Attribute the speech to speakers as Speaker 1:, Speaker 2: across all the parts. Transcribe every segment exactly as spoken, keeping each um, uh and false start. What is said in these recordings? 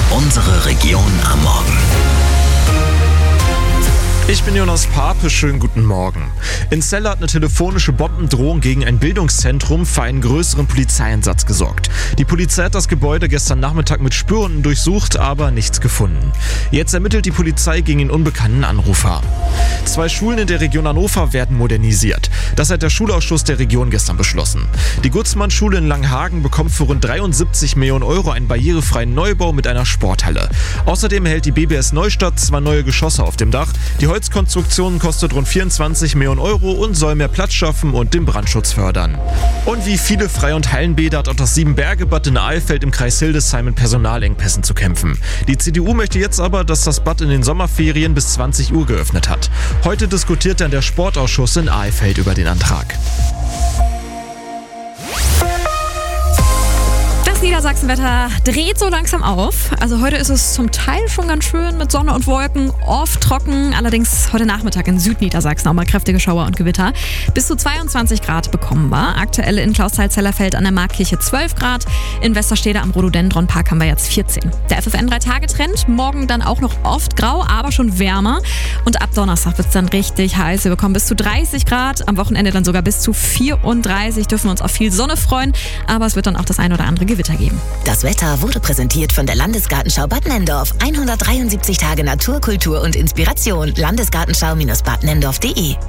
Speaker 1: Unsere Region am Morgen.
Speaker 2: Ich bin Jonas Pape, schönen guten Morgen. In Celle hat eine telefonische Bombendrohung gegen ein Bildungszentrum für einen größeren Polizeieinsatz gesorgt. Die Polizei hat das Gebäude gestern Nachmittag mit Spürhunden durchsucht, aber nichts gefunden. Jetzt ermittelt die Polizei gegen den unbekannten Anrufer. Zwei Schulen in der Region Hannover werden modernisiert. Das hat der Schulausschuss der Region gestern beschlossen. Die Gutzmann-Schule in Langhagen bekommt für rund dreiundsiebzig Millionen Euro einen barrierefreien Neubau mit einer Sporthalle. Außerdem hält die B B S Neustadt zwei neue Geschosse auf dem Dach. Die Holzkonstruktion kostet rund vierundzwanzig Millionen Euro und soll mehr Platz schaffen und den Brandschutz fördern. Und wie viele Freie- und Hallenbäder hat auch das Siebenberge-Bad in Alfeld im Kreis Hildesheim mit Personalengpässen zu kämpfen. Die C D U möchte jetzt aber, dass das Bad in den Sommerferien bis zwanzig Uhr geöffnet hat. Heute diskutiert dann der Sportausschuss in Alfeld über den Antrag.
Speaker 3: Das Niedersachsenwetter dreht so langsam auf. Also heute ist es zum Teil schon ganz schön mit Sonne und Wolken, oft trocken. Allerdings heute Nachmittag in Südniedersachsen auch mal kräftige Schauer und Gewitter. Bis zu zweiundzwanzig Grad bekommen wir. Aktuell in Klausthal-Zellerfeld an der Markkirche zwölf Grad. In Westerstede am Rhododendron-Park haben wir jetzt vierzehn. Der F F N drei Tage Trend. Morgen dann auch noch oft grau, aber schon wärmer. Und ab Donnerstag wird es dann richtig heiß. Wir bekommen bis zu dreißig Grad. Am Wochenende dann sogar bis zu vierunddreißig. Dürfen wir uns auf viel Sonne freuen. Aber es wird dann auch das ein oder andere Gewitter geben.
Speaker 4: Das Wetter wurde präsentiert von der Landesgartenschau Bad Nenndorf. hundertdreiundsiebzig Tage Natur, Kultur und Inspiration. Landesgartenschau Bad Nenndorf punkt de.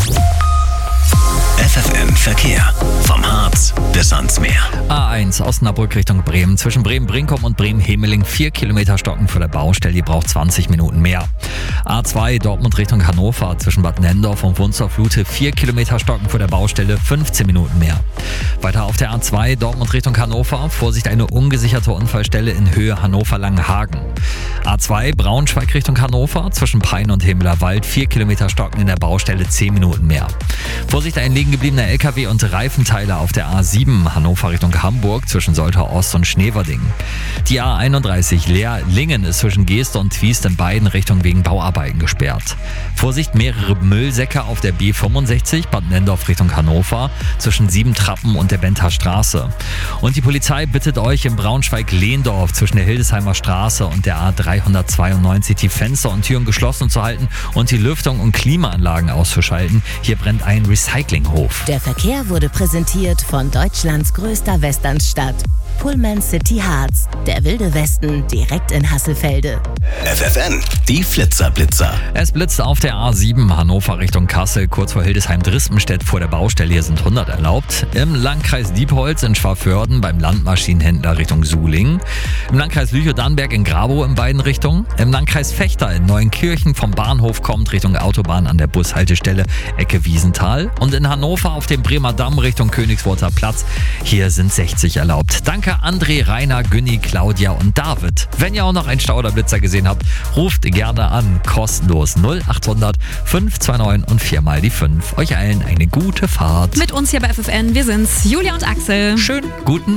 Speaker 1: F F M Verkehr. Vom Harz bis ans Meer.
Speaker 5: A eins Osnabrück Richtung Bremen. Zwischen Bremen-Brinkum und Bremen-Hemeling vier Kilometer Stocken vor der Baustelle. Die braucht zwanzig Minuten mehr. A zwei Dortmund Richtung Hannover. Zwischen Bad Nenndorf und Wunstorf-Lute vier Kilometer Stocken vor der Baustelle. fünfzehn Minuten mehr. Weiter auf der A zwei Dortmund Richtung Hannover. Vorsicht, eine ungesicherte Unfallstelle in Höhe Hannover-Langenhagen. A zwei Braunschweig Richtung Hannover. Zwischen Pein und Himmeler Wald vier Kilometer Stocken in der Baustelle. zehn Minuten mehr. Vorsicht, ein liegen gebliebener L K W und Reifenteile auf der A sieben Hannover Richtung Hamburg zwischen Soltau Ost und Schneverding. Die A einunddreißig Leer-Lingen ist zwischen Geest und Twiest in beiden Richtungen wegen Bauarbeiten gesperrt. Vorsicht, mehrere Müllsäcke auf der B fünfundsechzig Bad Nenndorf Richtung Hannover zwischen Siebentrappen und der Benter Straße. Und die Polizei bittet euch im Braunschweig-Lehndorf zwischen der Hildesheimer Straße und der A dreihundertzweiundneunzig die Fenster und Türen geschlossen zu halten und die Lüftung und Klimaanlagen auszuschalten. Hier brennt ein Recyclinghof.
Speaker 4: Der Verkehr wurde präsentiert von Deutschlands größter Westernstadt. Pullman City Harz. Der wilde Westen direkt in Hasselfelde.
Speaker 1: F F N, die Flitzerblitzer.
Speaker 5: Es blitzt auf der A sieben Hannover Richtung Kassel, kurz vor Hildesheim-Drispenstedt vor der Baustelle. Hier sind hundert erlaubt. Im Landkreis Diepholz in Schwaförden beim Landmaschinenhändler Richtung Suling. Im Landkreis Lüchow-Dannenberg in Grabow in beiden Richtungen. Im Landkreis Vechta in Neuenkirchen vom Bahnhof kommt Richtung Autobahn an der Bushaltestelle Ecke Wiesenthal. Und in Hannover auf dem Bremer Damm Richtung Königswurzer Platz. Hier sind sechzig erlaubt. Danke André, Rainer, Günni, Claudia und David. Wenn ihr auch noch einen Stauderbblitzer gesehen habt, ruft gerne an. Kostenlos null achthundert fünf zwei neun und viermal die fünf. Euch allen eine gute Fahrt.
Speaker 3: Mit uns hier bei F F N, wir sind's, Julia und Axel.
Speaker 5: Schönen guten